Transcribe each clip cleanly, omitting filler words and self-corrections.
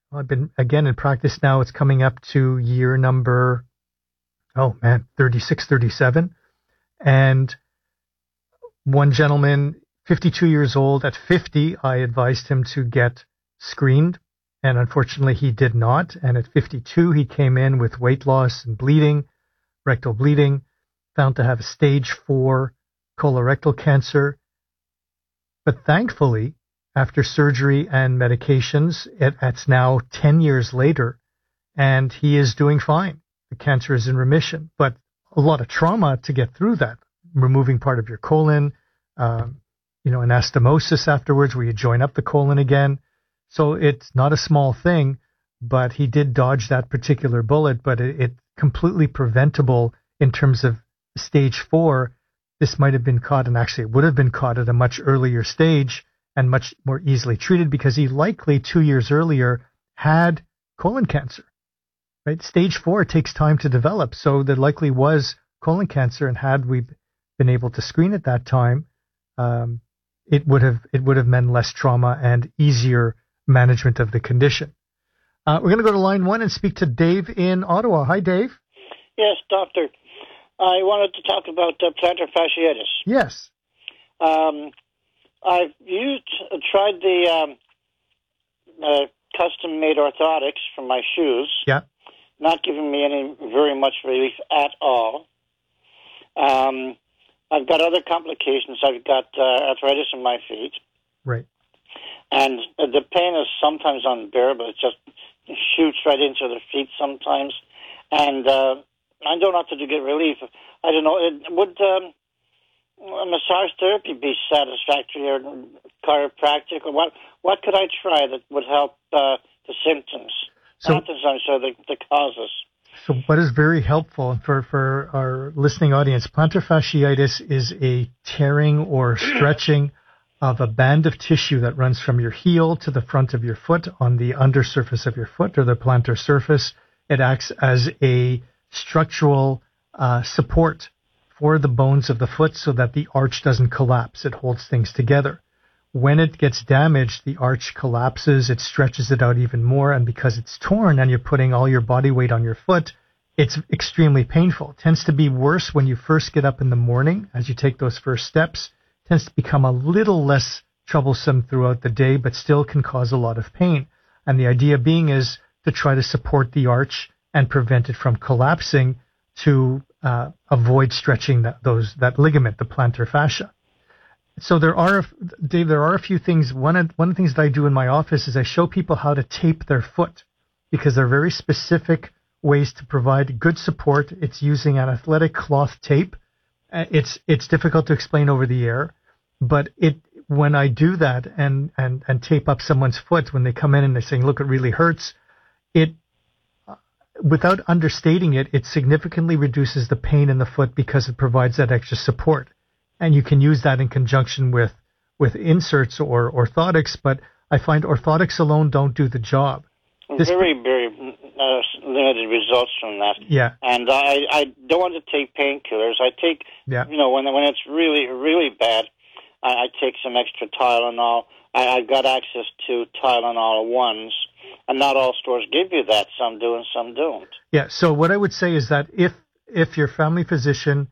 I've been, again, in practice now. It's coming up to year number, 36, 37. And one gentleman, 52 years old, at 50, I advised him to get screened. And unfortunately, he did not. And at 52, he came in with weight loss and bleeding, rectal bleeding, found to have a stage 4 colorectal cancer. But thankfully, after surgery and medications, it's now 10 years later, and he is doing fine. The cancer is in remission, but a lot of trauma to get through that, removing part of your colon, anastomosis afterwards, where you join up the colon again. So it's not a small thing, but he did dodge that particular bullet, but it completely preventable in terms of stage 4. This might have been caught, and actually it would have been caught at a much earlier stage and much more easily treated, because he likely 2 years earlier had colon cancer. Right? Stage 4 takes time to develop, so there likely was colon cancer, and had we been able to screen at that time, it would have meant less trauma and easier management of the condition. We're going to go to line 1 and speak to Dave in Ottawa. Hi, Dave. Yes, doctor. I wanted to talk about plantar fasciitis. Yes. I've tried the custom-made orthotics for my shoes. Yeah. Not giving me very much relief at all. I've got other complications. I've got arthritis in my feet. Right. And the pain is sometimes unbearable. It just shoots right into the feet sometimes. And I don't know how to get relief. I don't know. Would massage therapy be satisfactory, or chiropractic? Or what could I try that would help the symptoms? Not the causes. So what is very helpful for our listening audience, plantar fasciitis is a tearing or stretching of a band of tissue that runs from your heel to the front of your foot on the undersurface of your foot, or the plantar surface. It acts as a structural support for the bones of the foot so that the arch doesn't collapse. It holds things together. When it gets damaged, the arch collapses, it stretches it out even more, and because it's torn and you're putting all your body weight on your foot, it's extremely painful. It tends to be worse when you first get up in the morning. As you take those first steps, it tends to become a little less troublesome throughout the day, but still can cause a lot of pain. And the idea being is to try to support the arch and prevent it from collapsing to avoid stretching that ligament, the plantar fascia. So Dave, there are a few things. One of the things that I do in my office is I show people how to tape their foot, because there are very specific ways to provide good support. It's using an athletic cloth tape. It's difficult to explain over the air, but when I do that and tape up someone's foot, when they come in and they're saying, "Look, it really hurts," without understating it, it significantly reduces the pain in the foot because it provides that extra support. And you can use that in conjunction with inserts or orthotics, but I find orthotics alone don't do the job. Very, very limited results from that. Yeah. And I don't want to take painkillers. I take, when it's really, really bad, I take some extra Tylenol. I've got access to Tylenol ones, and not all stores give you that. Some do and some don't. Yeah, so what I would say is that if your family physician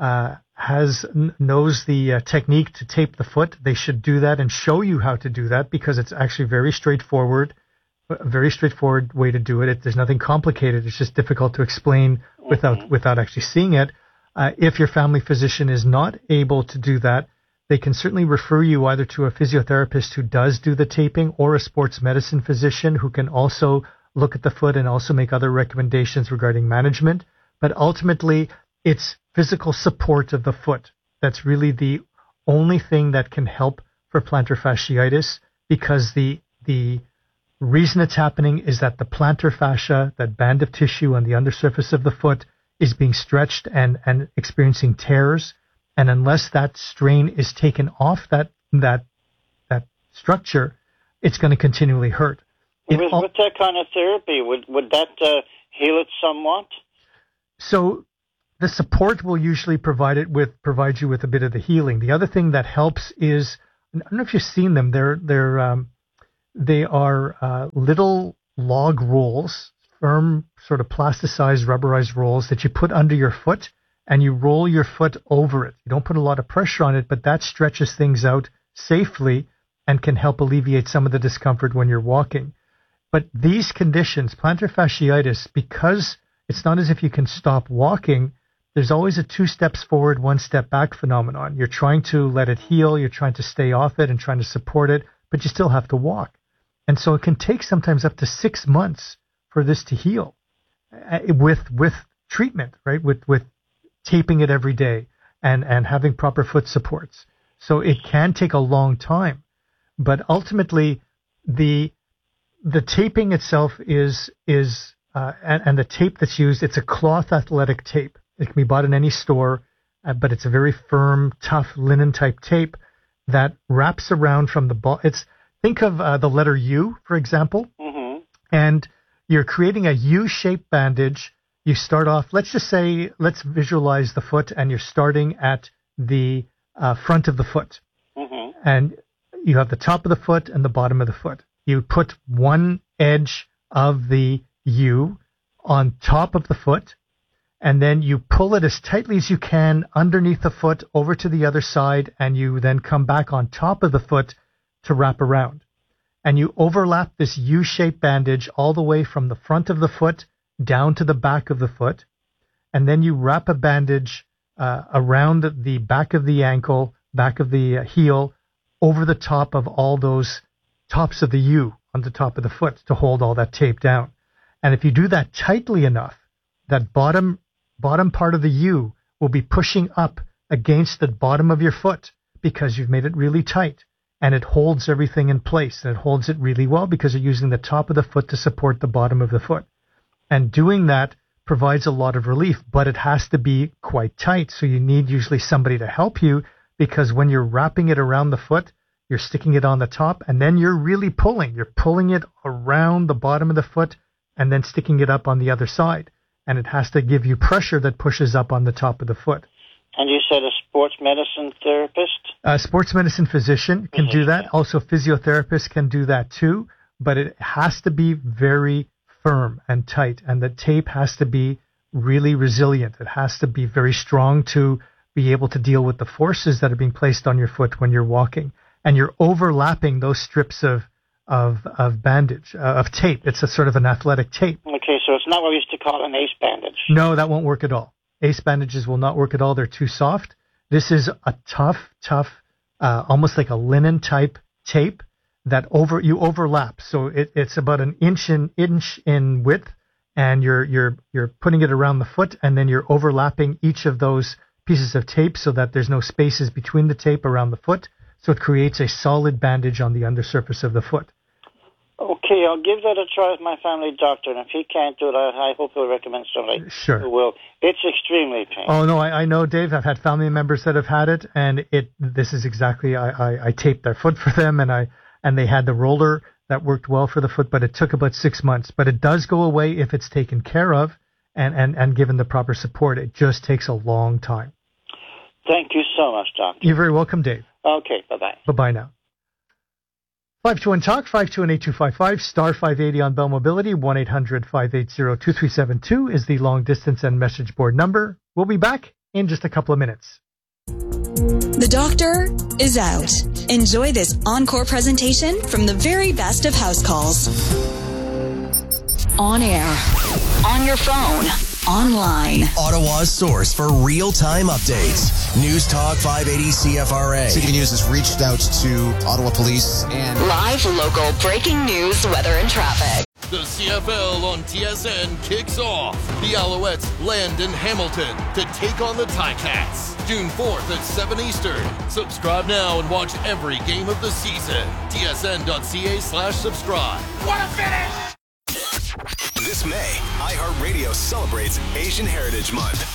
knows the technique to tape the foot, they should do that and show you how to do that, because it's actually very straightforward, a very straightforward way to do it. There's nothing complicated. It's just difficult to explain without actually seeing it. If your family physician is not able to do that, they can certainly refer you either to a physiotherapist who does do the taping, or a sports medicine physician who can also look at the foot and also make other recommendations regarding management. But ultimately, it's physical support of the foot that's really the only thing that can help for plantar fasciitis, because the reason it's happening is that the plantar fascia, that band of tissue on the undersurface of the foot, is being stretched and experiencing tears. And unless that strain is taken off that structure, it's going to continually hurt. With that kind of therapy, would that heal it somewhat? So the support will usually provide you with a bit of the healing. The other thing that helps is, I don't know if you've seen them. They are little log rolls, firm sort of plasticized, rubberized rolls that you put under your foot, and you roll your foot over it. You don't put a lot of pressure on it, but that stretches things out safely and can help alleviate some of the discomfort when you're walking. But these conditions, plantar fasciitis, because it's not as if you can stop walking, there's always a 2 steps forward, 1 step back phenomenon. You're trying to let it heal, you're trying to stay off it and trying to support it, but you still have to walk. And so it can take sometimes up to 6 months for this to heal with treatment, right? With taping it every day and having proper foot supports. So it can take a long time. But ultimately, the taping itself is and the tape that's used, it's a cloth athletic tape. It can be bought in any store, but it's a very firm, tough linen type tape that wraps around from the ball. Think of the letter U, for example, and you're creating a U-shaped bandage. You start off, let's visualize the foot, and you're starting at the front of the foot. And you have the top of the foot and the bottom of the foot. You put one edge of the U on top of the foot, and then you pull it as tightly as you can underneath the foot over to the other side, and you then come back on top of the foot to wrap around. And you overlap this U-shaped bandage all the way from the front of the foot down to the back of the foot, and then you wrap a bandage around the back of the ankle, back of the heel, over the top of all those tops of the U on the top of the foot to hold all that tape down. And if you do that tightly enough, that bottom part of the U will be pushing up against the bottom of your foot because you've made it really tight, and it holds everything in place, and it holds it really well because you're using the top of the foot to support the bottom of the foot. And doing that provides a lot of relief, but it has to be quite tight. So you need usually somebody to help you, because when you're wrapping it around the foot, you're sticking it on the top, and then you're really pulling. You're pulling it around the bottom of the foot and then sticking it up on the other side. And it has to give you pressure that pushes up on the top of the foot. And you said a sports medicine therapist? A sports medicine physician can do that. Also, physiotherapists can do that too. But it has to be very firm and tight. And the tape has to be really resilient. It has to be very strong to be able to deal with the forces that are being placed on your foot when you're walking. And you're overlapping those strips of bandage, of tape. It's a sort of an athletic tape. Okay, so it's not what we used to call an ACE bandage. No, that won't work at all. ACE bandages will not work at all. They're too soft. This is a tough, almost like a linen type tape that you overlap. So it's about an inch in width, and you're putting it around the foot, and then you're overlapping each of those pieces of tape so that there's no spaces between the tape around the foot. So it creates a solid bandage on the undersurface of the foot. Okay, I'll give that a try with my family doctor, and if he can't do it, I hope he'll recommend somebody who will. It's extremely painful. Oh, no, I know, Dave. I've had family members that have had it, and this is exactly, I taped their foot for them, and they had the roller that worked well for the foot, but it took about 6 months. But it does go away if it's taken care of and given the proper support. It just takes a long time. Thank you so much, Doctor. You're very welcome, Dave. Okay, bye-bye. Bye-bye now. 521-TALK, 521-8255, star 580 on Bell Mobility, 1-800-580-2372 is the long distance and message board number. We'll be back in just a couple of minutes. The doctor is out. Enjoy this encore presentation from the very best of house calls. On air, on your phone, online. Ottawa's source for real-time updates. News Talk 580 CFRA. City News has reached out to Ottawa Police and live local breaking news, weather, and traffic. The CFL on TSN kicks off. The Alouettes land in Hamilton to take on the Ticats. June 4th at 7 Eastern. Subscribe now and watch every game of the season. tsn.ca/subscribe. What a finish! This May, iHeartRadio celebrates Asian Heritage Month.